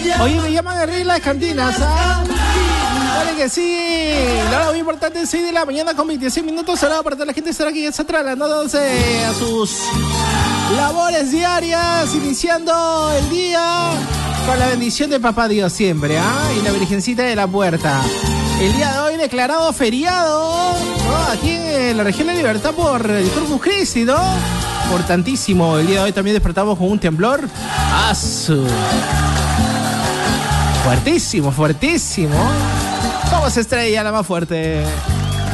Oye, me llaman a abrir las cantinas, ¿ah? Dale que sí. La hora muy importante, 6 de la mañana con 26 minutos. Ahora para toda la gente estará aquí ya se trasladándose a sus labores diarias, iniciando el día con la bendición de Papá Dios siempre, ¿ah? Y la Virgencita de la Puerta. El día de hoy declarado feriado, ¿no? Aquí en la región de Libertad por el Corpus Christi, ¿no? Importantísimo. El día de hoy también despertamos con un temblor. ¡Asu! Fuertísimo, fuertísimo. Vamos, Estrella, la más fuerte.